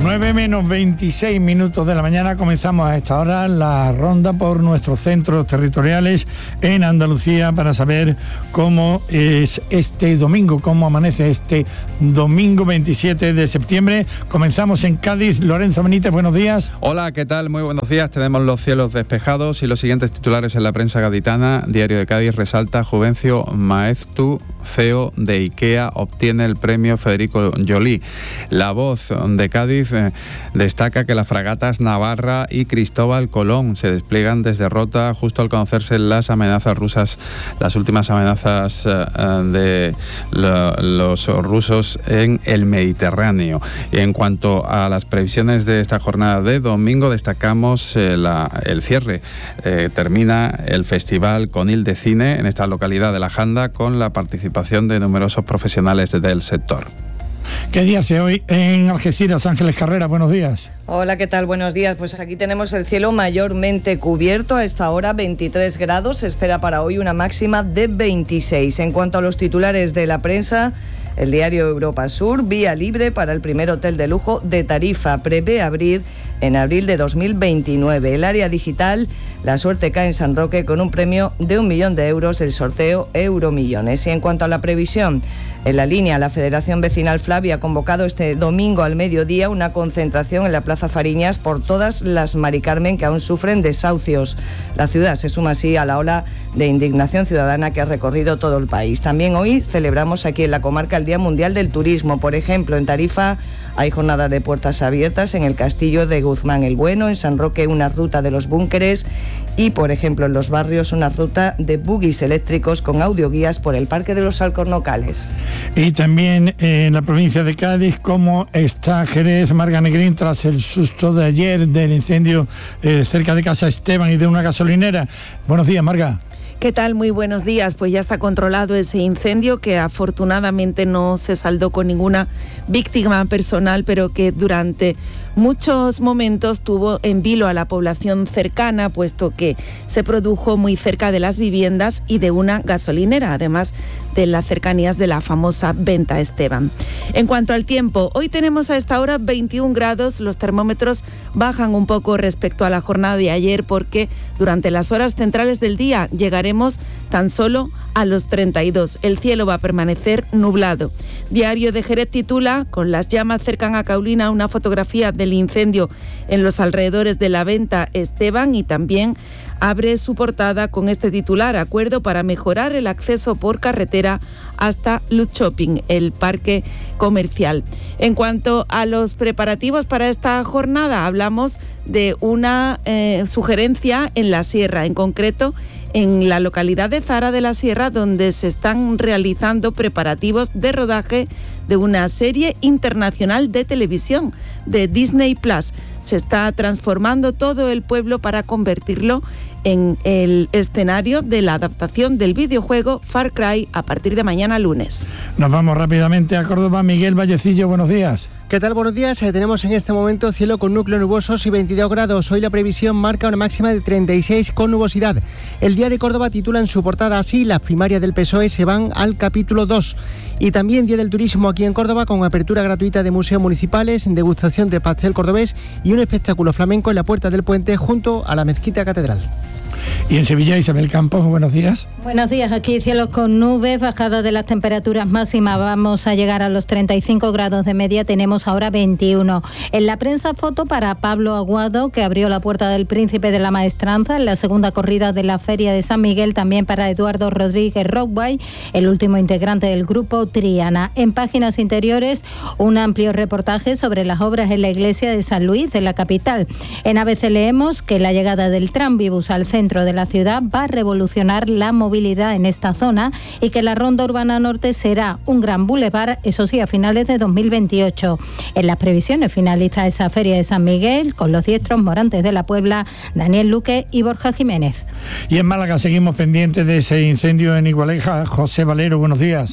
nueve menos veintiséis minutos de la mañana, comenzamos a esta hora la ronda por nuestros centros territoriales en Andalucía para saber cómo es este domingo, cómo amanece este domingo veintisiete de septiembre. Comenzamos en Cádiz. Lorenzo Benítez, buenos días. Hola, ¿qué tal? Muy buenos días. Tenemos los cielos despejados y los siguientes titulares en la prensa gaditana. Diario de Cádiz resalta: Juvencio Maeztu, C E O de IKEA, obtiene el premio Federico Joly. La Voz de Cádiz eh, destaca que las fragatas Navarra y Cristóbal Colón se despliegan desde Rota justo al conocerse las amenazas rusas, las últimas amenazas eh, de lo, los rusos en el Mediterráneo. Y en cuanto a las previsiones de esta jornada de domingo, destacamos eh, la, el cierre. Eh, termina el festival Conil de Cine en esta localidad de La Janda con la participación de numerosos profesionales del sector. ¿Qué día hace hoy en Algeciras? Ángeles Carrera, buenos días. Hola, ¿qué tal? Buenos días. Pues aquí tenemos el cielo mayormente cubierto. A esta hora veintitrés grados. Se espera para hoy una máxima de veintiséis. En cuanto a los titulares de la prensa, el diario Europa Sur, vía libre para el primer hotel de lujo de Tarifa. Prevé abrir en abril de dos mil veintinueve. El área digital, la suerte cae en San Roque con un premio de un millón de euros del sorteo Euromillones. Y en cuanto a la previsión, en la línea, la Federación Vecinal Flavia ha convocado este domingo al mediodía una concentración en la Plaza Fariñas por todas las Mari Carmen que aún sufren desahucios. La ciudad se suma así a la ola de indignación ciudadana que ha recorrido todo el país. También hoy celebramos aquí en la comarca el Día Mundial del Turismo. Por ejemplo, en Tarifa hay jornada de puertas abiertas, en el Castillo de Guzmán el Bueno, en San Roque una ruta de los búnkeres y, por ejemplo, en los barrios una ruta de buggies eléctricos con audioguías por el Parque de los Alcornocales. Y también en la provincia de Cádiz, ¿cómo está Jerez? Marga Negrín, tras el susto de ayer del incendio eh, cerca de Casa Esteban y de una gasolinera. Buenos días, Marga. ¿Qué tal? Muy buenos días. Pues ya está controlado ese incendio que afortunadamente no se saldó con ninguna víctima personal, pero que durante muchos momentos tuvo en vilo a la población cercana, puesto que se produjo muy cerca de las viviendas y de una gasolinera, además de las cercanías de la famosa Venta Esteban. En cuanto al tiempo, hoy tenemos a esta hora veintiún grados, los termómetros bajan un poco respecto a la jornada de ayer porque durante las horas centrales del día llegaremos tan solo a los treinta y dos. El cielo va a permanecer nublado. Diario de Jerez titula: con las llamas cercan a Caulina, una fotografía del incendio en los alrededores de la Venta Esteban, y también abre su portada con este titular: acuerdo para mejorar el acceso por carretera hasta Luz Shopping, el parque comercial. En cuanto a los preparativos para esta jornada, hablamos de una eh, sugerencia en la Sierra, en concreto en la localidad de Zara de la Sierra, donde se están realizando preparativos de rodaje de una serie internacional de televisión de Disney Plus. Se está transformando todo el pueblo para convertirlo en el escenario de la adaptación del videojuego Far Cry a partir de mañana lunes. Nos vamos rápidamente a Córdoba. Miguel Vallecillo, buenos días. ¿Qué tal? Buenos días. Eh, tenemos en este momento cielo con núcleos nubosos y veintidós grados. Hoy la previsión marca una máxima de treinta y seis con nubosidad. El Día de Córdoba titula en su portada así: las primarias del P S O E se van al capítulo dos. Y también Día del Turismo aquí en Córdoba, con apertura gratuita de museos municipales, degustación de pastel cordobés y un espectáculo flamenco en la Puerta del Puente junto a la Mezquita Catedral. Y en Sevilla, Isabel Campos, buenos días. Buenos días, aquí cielos con nubes, bajada de las temperaturas máximas, vamos a llegar a los treinta y cinco grados de media, tenemos ahora veintiuno. En la prensa foto para Pablo Aguado, que abrió la Puerta del Príncipe de la Maestranza en la segunda corrida de la Feria de San Miguel, también para Eduardo Rodríguez Rockway, el último integrante del grupo Triana. En páginas interiores, un amplio reportaje sobre las obras en la iglesia de San Luis de la capital. En A B C leemos que la llegada del Tranvibus al centro de la ciudad va a revolucionar la movilidad en esta zona y que la Ronda Urbana Norte será un gran bulevar, eso sí, a finales de dos mil veintiocho. En las previsiones finaliza esa Feria de San Miguel con los diestros Morantes de la Puebla, Daniel Luque y Borja Jiménez. Y en Málaga seguimos pendientes de ese incendio en Igualeja. José Valero, buenos días.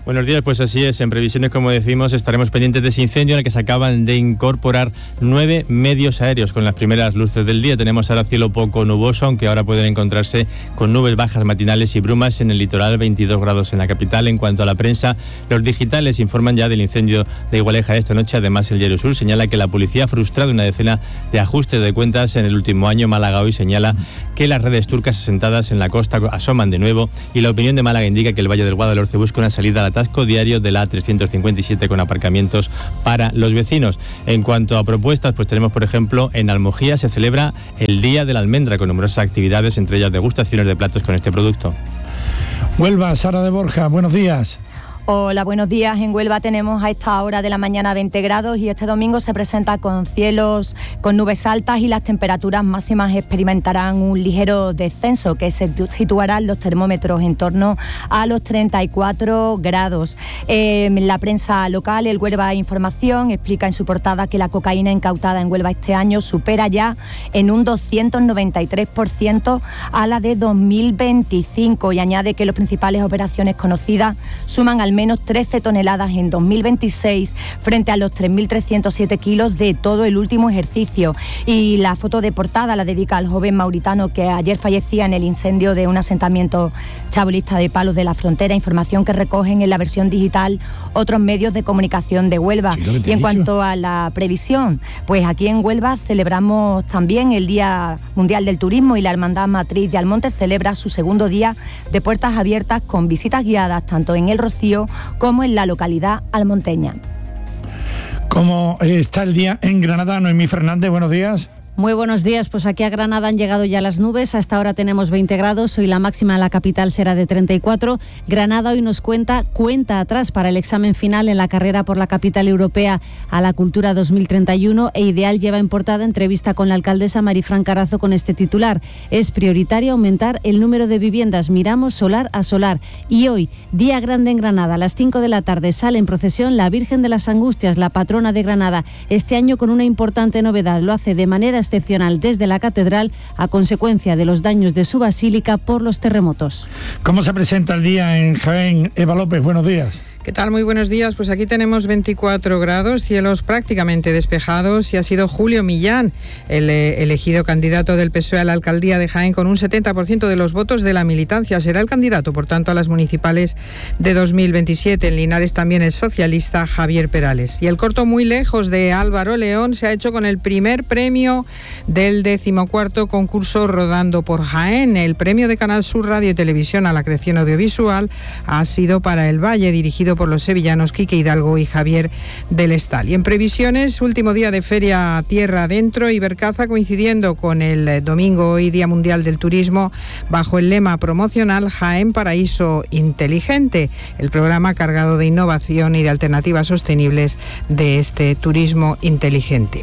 Buenos días, pues así es. En previsiones, como decimos, estaremos pendientes de ese incendio en el que se acaban de incorporar nueve medios aéreos con las primeras luces del día. Tenemos ahora cielo poco nuboso, aunque ahora pueden encontrarse con nubes bajas matinales y brumas en el litoral, veintidós grados en la capital. En cuanto a la prensa, los digitales informan ya del incendio de Igualeja esta noche. Además, el Diario Sur señala que la policía ha frustrado una decena de ajustes de cuentas en el último año. Málaga hoy señala que las redes turcas asentadas en la costa asoman de nuevo, y la Opinión de Málaga indica que el Valle del Guadalhorce busca una salida al atasco diario de la A trescientos cincuenta y siete con aparcamientos para los vecinos. En cuanto a propuestas, pues tenemos, por ejemplo, en Almojía se celebra el Día de la Almendra con numerosas actividades, entre ellas degustaciones de platos con este producto. Huelva, Sara de Borja, buenos días. Hola, buenos días. En Huelva tenemos a esta hora de la mañana veinte grados y este domingo se presenta con cielos con nubes altas y las temperaturas máximas experimentarán un ligero descenso que se situarán los termómetros en torno a los treinta y cuatro grados. Eh, la prensa local, el Huelva Información, explica en su portada que la cocaína incautada en Huelva este año supera ya en un doscientos noventa y tres por ciento a la de dos mil veinticinco y añade que las principales operaciones conocidas suman al menos trece toneladas en dos mil veintiséis frente a los tres mil trescientos siete kilos de todo el último ejercicio. Y la foto de portada la dedica al joven mauritano que ayer fallecía en el incendio de un asentamiento chabolista de Palos de la Frontera, información que recogen en la versión digital otros medios de comunicación de Huelva. Sí, y en cuanto a la previsión, pues aquí en Huelva celebramos también el Día Mundial del Turismo y la Hermandad Matriz de Almonte celebra su segundo día de puertas abiertas con visitas guiadas tanto en El Rocío como en la localidad almonteña. ¿Cómo está el día en Granada? Noemí Fernández, buenos días. Muy buenos días, pues aquí a Granada han llegado ya las nubes, hasta ahora tenemos veinte grados, hoy la máxima en la capital será de treinta y cuatro. Granada hoy nos cuenta cuenta atrás para el examen final en la carrera por la capital europea a la cultura dos mil treinta y uno e Ideal lleva en portada entrevista con la alcaldesa Marifran Carazo con este titular. Es prioritario aumentar el número de viviendas, miramos solar a solar. Y hoy, día grande en Granada, a las cinco de la tarde sale en procesión la Virgen de las Angustias, la patrona de Granada, este año con una importante novedad, lo hace de manera excepcional desde la catedral a consecuencia de los daños de su basílica por los terremotos. ¿Cómo se presenta el día en Jaén? Eva López, buenos días. ¿Qué tal? Muy buenos días. Pues aquí tenemos veinticuatro grados, cielos prácticamente despejados y ha sido Julio Millán el eh, elegido candidato del P S O E a la alcaldía de Jaén con un setenta por ciento de los votos de la militancia. Será el candidato, por tanto, a las municipales de dos mil veintisiete. En Linares también el socialista Javier Perales. Y el corto Muy lejos de Álvaro León se ha hecho con el primer premio del decimocuarto concurso Rodando por Jaén. El premio de Canal Sur Radio y Televisión a la creación audiovisual ha sido para El Valle, dirigido por los sevillanos Quique Hidalgo y Javier del Estal. Y en previsiones, último día de feria tierra adentro y Bercaza coincidiendo con el domingo, hoy Día Mundial del Turismo, bajo el lema promocional Jaén Paraíso Inteligente, el programa cargado de innovación y de alternativas sostenibles de este turismo inteligente.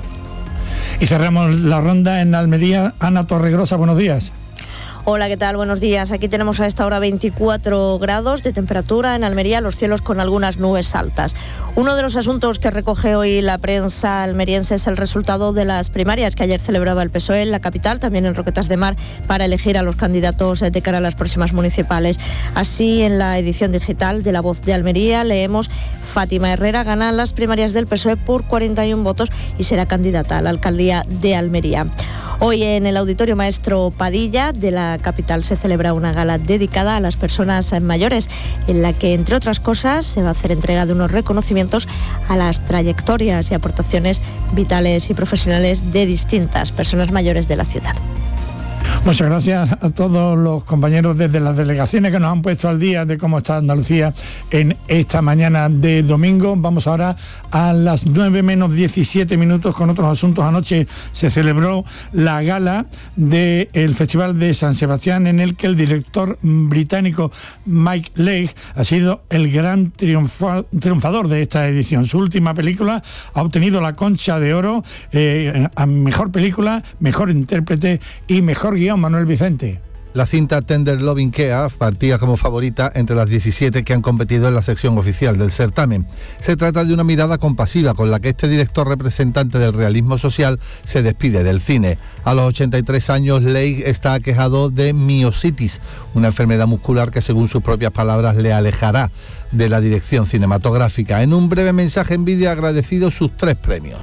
Y cerramos la ronda en Almería. Ana Torregrosa, buenos días. Hola, ¿qué tal? Buenos días. Aquí tenemos a esta hora veinticuatro grados de temperatura en Almería, los cielos con algunas nubes altas. Uno de los asuntos que recoge hoy la prensa almeriense es el resultado de las primarias que ayer celebraba el P S O E en la capital, también en Roquetas de Mar, para elegir a los candidatos de cara a las próximas municipales. Así, en la edición digital de La Voz de Almería leemos: Fátima Herrera gana las primarias del P S O E por cuarenta y uno votos y será candidata a la alcaldía de Almería. Hoy en el Auditorio Maestro Padilla de la capital se celebra una gala dedicada a las personas mayores, en la que, entre otras cosas, se va a hacer entrega de unos reconocimientos a las trayectorias y aportaciones vitales y profesionales de distintas personas mayores de la ciudad. Muchas gracias a todos los compañeros desde las delegaciones que nos han puesto al día de cómo está Andalucía en esta mañana de domingo. Vamos ahora a las nueve menos diecisiete minutos con otros asuntos. Anoche se celebró la gala del Festival de San Sebastián, en el que el director británico Mike Leigh ha sido el gran triunfa, triunfador de esta edición. Su última película ha obtenido la Concha de Oro eh, a mejor película, mejor intérprete y mejor guión. Manuel Vicente. La cinta Tender Loving Care partía como favorita entre las diecisiete que han competido en la sección oficial del certamen. Se trata de una mirada compasiva con la que este director representante del realismo social se despide del cine. A los ochenta y tres años, Leigh está aquejado de miositis, una enfermedad muscular que, según sus propias palabras, le alejará de la dirección cinematográfica. En un breve mensaje en vídeo ha agradecido sus tres premios.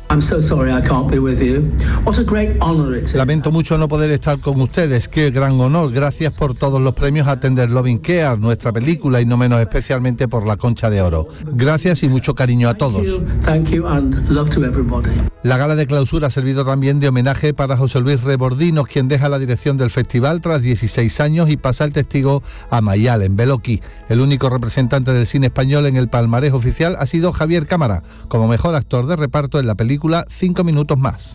Lamento mucho no poder estar con ustedes. Qué gran honor. Gracias por todos los premios a Tender Loving Care, nuestra película, y no menos especialmente por la Concha de Oro. Gracias y mucho cariño a todos. La gala de clausura ha servido también de homenaje para José Luis Rebordino, quien deja la dirección del festival tras dieciséis años y pasa el testigo a Mayalen Beloki. El único representante del cine español en el palmarés oficial ha sido Javier Cámara, como mejor actor de reparto en la película Cinco minutos más.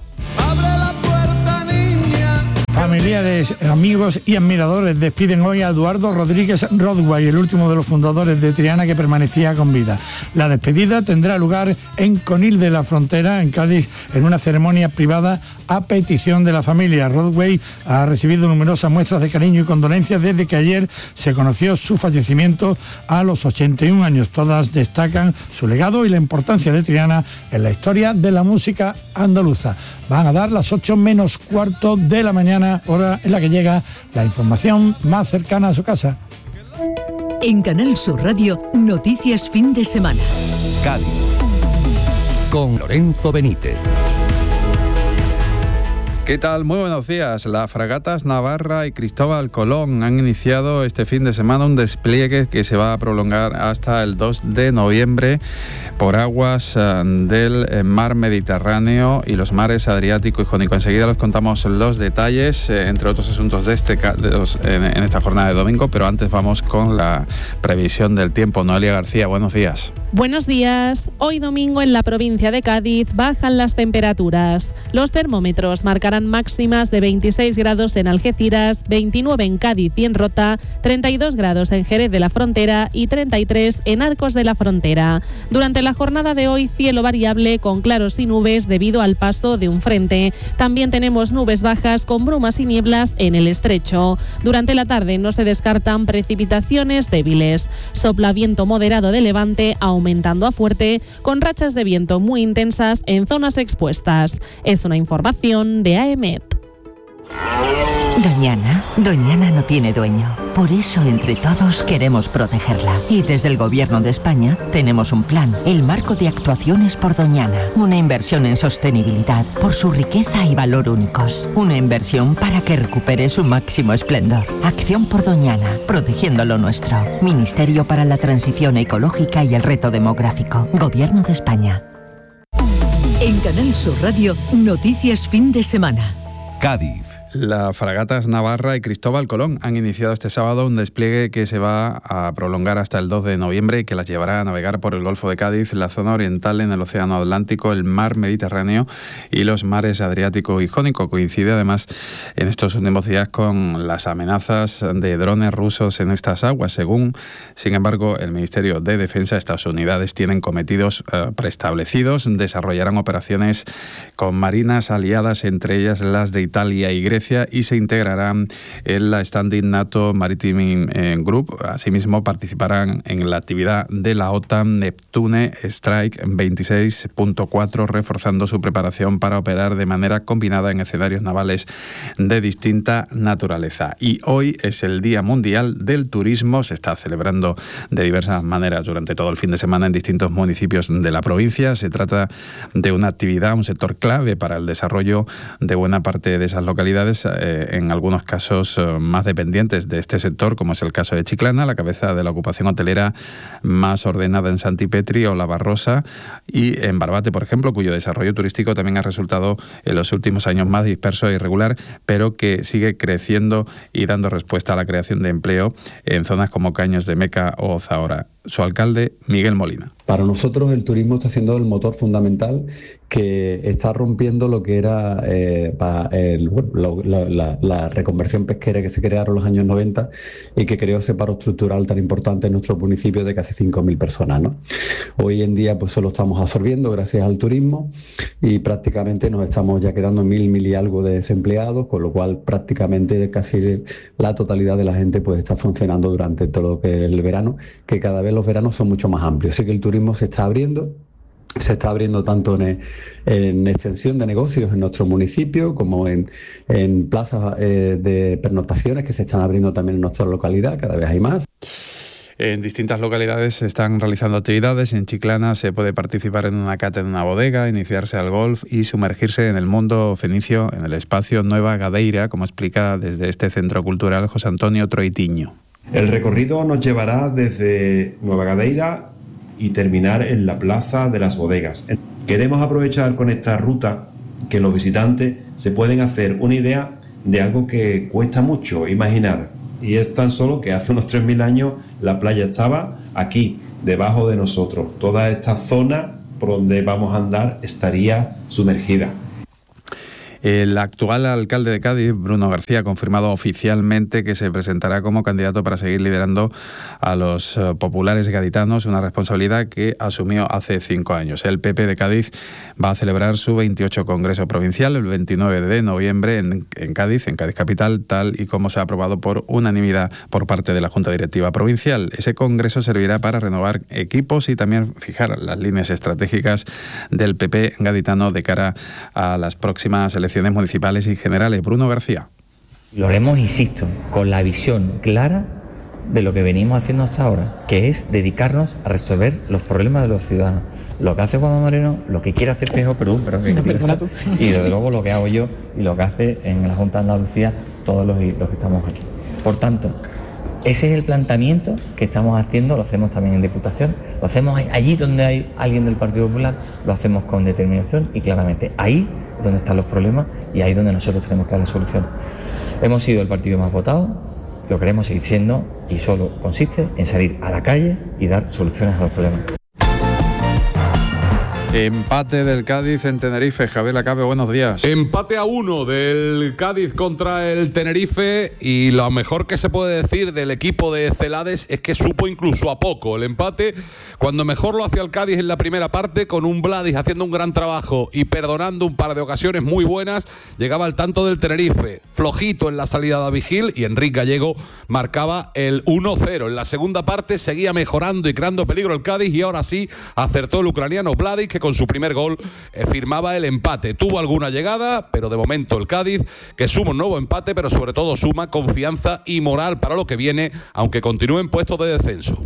Familiares, amigos y admiradores despiden hoy a Eduardo Rodríguez Rodway, el último de los fundadores de Triana que permanecía con vida. La despedida tendrá lugar en Conil de la Frontera, en Cádiz, en una ceremonia privada a petición de la familia. Rodway ha recibido numerosas muestras de cariño y condolencias desde que ayer se conoció su fallecimiento a los ochenta y un años. Todas destacan su legado y la importancia de Triana en la historia de la música andaluza. Van a dar las ocho menos cuarto de la mañana, hora en la que llega la información más cercana a su casa. En Canal Sur Radio, Noticias Fin de Semana. Cádiz, con Lorenzo Benítez. ¿Qué tal? Muy buenos días. Las fragatas Navarra y Cristóbal Colón han iniciado este fin de semana un despliegue que se va a prolongar hasta el dos de noviembre por aguas del mar Mediterráneo y los mares Adriático y Jónico. Enseguida les contamos los detalles, entre otros asuntos de este de los, en, en esta jornada de domingo, pero antes vamos con la previsión del tiempo. Noelia García, buenos días. Buenos días. Hoy domingo en la provincia de Cádiz bajan las temperaturas. Los termómetros marcarán máximas de veintiséis grados en Algeciras, veintinueve en Cádiz y en Rota, treinta y dos grados en Jerez de la Frontera y treinta y tres en Arcos de la Frontera. Durante la jornada de hoy, cielo variable con claros y nubes debido al paso de un frente. También tenemos nubes bajas con brumas y nieblas en el estrecho. Durante la tarde no se descartan precipitaciones débiles. Sopla viento moderado de levante, aumentando a fuerte, con rachas de viento muy intensas en zonas expuestas. Es una información de A E M E T. Doñana, Doñana no tiene dueño. Por eso, entre todos, queremos protegerla. Y desde el Gobierno de España tenemos un plan, el Marco de Actuaciones por Doñana. Una inversión en sostenibilidad por su riqueza y valor únicos. Una inversión para que recupere su máximo esplendor. Acción por Doñana, protegiendo lo nuestro. Ministerio para la Transición Ecológica y el Reto Demográfico. Gobierno de España. En Canal Sur Radio, Noticias Fin de Semana. Cádiz. Las fragatas Navarra y Cristóbal Colón han iniciado este sábado un despliegue que se va a prolongar hasta el dos de noviembre y que las llevará a navegar por el Golfo de Cádiz, la zona oriental en el Océano Atlántico, el mar Mediterráneo y los mares Adriático y Jónico. Coincide además en estos últimos días con las amenazas de drones rusos en estas aguas. Según, sin embargo, el Ministerio de Defensa, estas unidades tienen cometidos eh, preestablecidos, desarrollarán operaciones con marinas aliadas, entre ellas las de Italia y Grecia, y se integrarán en la Standing NATO Maritime Group. Asimismo, participarán en la actividad de la OTAN Neptune Strike veintiséis punto cuatro, reforzando su preparación para operar de manera combinada en escenarios navales de distinta naturaleza. Y hoy es el Día Mundial del Turismo. Se está celebrando de diversas maneras durante todo el fin de semana en distintos municipios de la provincia. Se trata de una actividad, un sector clave para el desarrollo de buena parte de esas localidades, eh, en algunos casos eh, más dependientes de este sector, como es el caso de Chiclana, la cabeza de la ocupación hotelera más ordenada en Santipetri o La Barrosa, y en Barbate, por ejemplo, cuyo desarrollo turístico también ha resultado en los últimos años más disperso e irregular, pero que sigue creciendo y dando respuesta a la creación de empleo en zonas como Caños de Meca o Zahora. su alcalde, Miguel Molina. Para nosotros el turismo está siendo el motor fundamental que está rompiendo lo que era eh, el, bueno, lo, la, la, la reconversión pesquera que se crearon en los años noventa y que creó ese paro estructural tan importante en nuestro municipio de casi cinco mil personas, ¿no? Hoy en día pues solo estamos absorbiendo gracias al turismo y prácticamente nos estamos ya quedando en mil, mil y algo de desempleados, con lo cual prácticamente casi la totalidad de la gente pues está funcionando durante todo lo que es el verano, que cada vez los veranos son mucho más amplios. Así que el turismo se está abriendo. Se está abriendo tanto en, en extensión de negocios en nuestro municipio como en, en plazas eh, de pernoctaciones que se están abriendo también en nuestra localidad, cada vez hay más. En distintas localidades se están realizando actividades. En Chiclana se puede participar en una cata en una bodega, iniciarse al golf y sumergirse en el mundo fenicio en el espacio Nueva Gadeira, como explica desde este centro cultural José Antonio Troitiño. El recorrido nos llevará desde Nueva Gadeira y terminar en la Plaza de las Bodegas. Queremos aprovechar con esta ruta que los visitantes se pueden hacer una idea de algo que cuesta mucho imaginar, y es tan solo que hace unos tres mil años la playa estaba aquí, debajo de nosotros. Toda esta zona por donde vamos a andar estaría sumergida. El actual alcalde de Cádiz, Bruno García, ha confirmado oficialmente que se presentará como candidato para seguir liderando a los populares gaditanos, una responsabilidad que asumió hace cinco años. El P P de Cádiz va a celebrar su veintiocho Congreso Provincial el veintinueve de noviembre en, en Cádiz, en Cádiz Capital, tal y como se ha aprobado por unanimidad por parte de la Junta Directiva Provincial. Ese Congreso servirá para renovar equipos y también fijar las líneas estratégicas del P P gaditano de cara a las próximas elecciones municipales y generales. Bruno García. Lo haremos, insisto, con la visión clara de lo que venimos haciendo hasta ahora, que es dedicarnos a resolver los problemas de los ciudadanos. Lo que hace Juan Moreno, lo que quiere hacer Feijóo, perdón, pero que no, perdona tú. Y desde luego lo que hago yo y lo que hace en la Junta de Andalucía todos los, los que estamos aquí. Por tanto, ese es el planteamiento que estamos haciendo, lo hacemos también en Diputación, lo hacemos allí donde hay alguien del Partido Popular, lo hacemos con determinación y claramente. Ahí es donde están los problemas y ahí es donde nosotros tenemos que dar la solución. Hemos sido el partido más votado, lo queremos seguir siendo y solo consiste en salir a la calle y dar soluciones a los problemas. Empate del Cádiz en Tenerife. Javier Lacabe, buenos días. Empate a uno del Cádiz contra el Tenerife, y lo mejor que se puede decir del equipo de Celades es que supo incluso a poco el empate. Cuando mejor lo hacía el Cádiz en la primera parte, con un Bladis haciendo un gran trabajo y perdonando un par de ocasiones muy buenas, llegaba al tanto del Tenerife, flojito en la salida de Vigil, y Enrique Gallego marcaba el uno cero. En la segunda parte seguía mejorando y creando peligro el Cádiz, y ahora sí acertó el ucraniano Bladis, que con su primer gol eh, firmaba el empate. Tuvo alguna llegada, pero de momento el Cádiz, que suma un nuevo empate, pero sobre todo suma confianza y moral para lo que viene, aunque continúe en puestos de descenso.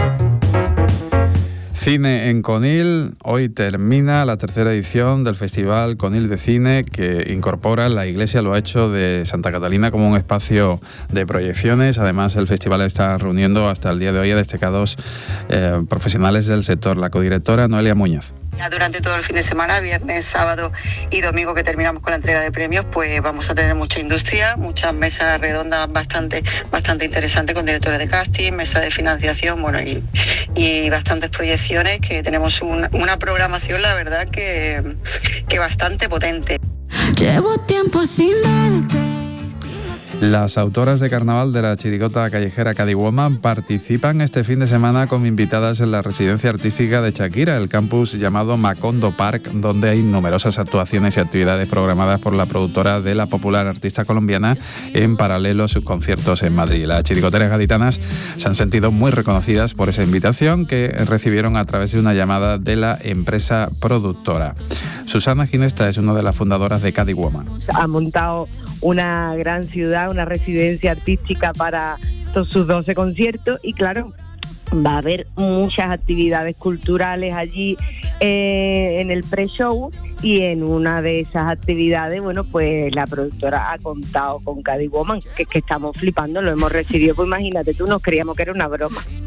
Cine en Conil. Hoy termina la tercera edición del Festival Conil de Cine, que incorpora la Iglesia Lo ha hecho de Santa Catalina como un espacio de proyecciones. Además, el festival está reuniendo hasta el día de hoy a destacados eh, profesionales del sector. La codirectora Noelia Muñoz. Durante todo el fin de semana, viernes, sábado y domingo, que terminamos con la entrega de premios, pues vamos a tener mucha industria, muchas mesas redondas bastante bastante interesantes con directores de casting, mesa de financiación, bueno, y, y bastantes proyecciones, que tenemos una, una programación, la verdad, que, que bastante potente. Llevo tiempo sin verte. Las autoras de carnaval de la chirigota callejera Cadiwoman participan este fin de semana como invitadas en la residencia artística de Shakira, el campus llamado Macondo Park, donde hay numerosas actuaciones y actividades programadas por la productora de la popular artista colombiana, en paralelo a sus conciertos en Madrid. Las chirigoteras gaditanas se han sentido muy reconocidas por esa invitación que recibieron a través de una llamada de la empresa productora. Susana Ginesta es una de las fundadoras de Cadiwoman. Ha montado una gran ciudad, una residencia artística para todos sus doce conciertos, y claro, va a haber muchas actividades culturales allí eh, en el pre-show, y en una de esas actividades, bueno, pues la productora ha contado con Cadiwoman, que es que estamos flipando, lo hemos recibido, pues imagínate tú, nos creíamos que era una broma.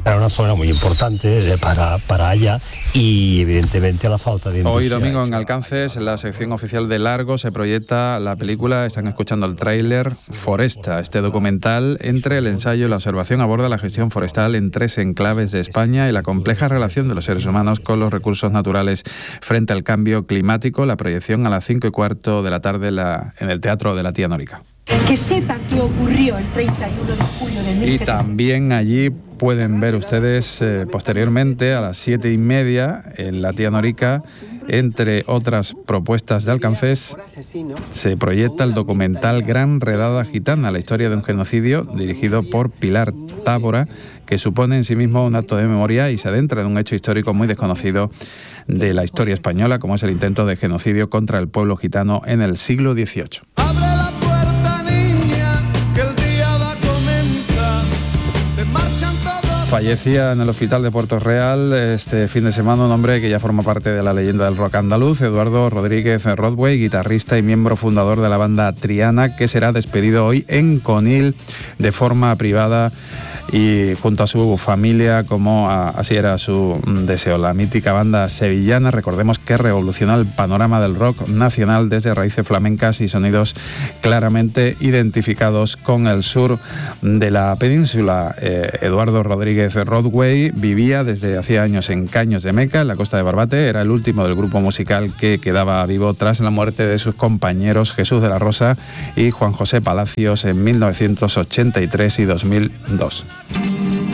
Era una zona muy importante para, para allá y evidentemente la falta de industria. Hoy domingo en Alcances, en la sección oficial de Largo, se proyecta la película, están escuchando el tráiler Foresta. Este documental, entre el ensayo y la observación, aborda la gestión forestal en tres enclaves de España y la compleja relación de los seres humanos con los recursos naturales frente al cambio climático. La proyección a las cinco y cuarto de la tarde en, la, en el Teatro de la Tía Norica. Que sepa qué ocurrió el treinta y uno de julio de mil setecientos. Y también allí pueden ver ustedes eh, posteriormente a las siete y media en la Tía Norica, entre otras propuestas de Alcancés, se proyecta el documental Gran Redada Gitana, la historia de un genocidio, dirigido por Pilar Tábora, que supone en sí mismo un acto de memoria y se adentra en un hecho histórico muy desconocido de la historia española, como es el intento de genocidio contra el pueblo gitano en el siglo dieciocho. Fallecía en el hospital de Puerto Real este fin de semana un hombre que ya forma parte de la leyenda del rock andaluz, Eduardo Rodríguez Rodway, guitarrista y miembro fundador de la banda Triana, que será despedido hoy en Conil de forma privada y junto a su familia, como a, así era su deseo. La mítica banda sevillana, recordemos que revolucionó el panorama del rock nacional desde raíces flamencas y sonidos claramente identificados con el sur de la península. Eh, Eduardo Rodríguez Rodway vivía desde hacía años en Caños de Meca, en la costa de Barbate. Era el último del grupo musical que quedaba vivo tras la muerte de sus compañeros Jesús de la Rosa y Juan José Palacios en mil novecientos ochenta y tres y dos mil dos.